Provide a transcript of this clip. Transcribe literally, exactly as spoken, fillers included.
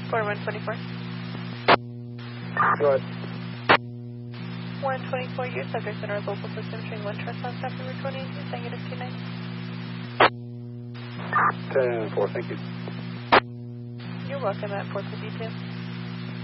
For one twenty-four. Go ahead. one twenty-four, your subject in our local system, train one trespass after recording, you're saying it is two nine. ten four, thank you. You're welcome at four fifty-two.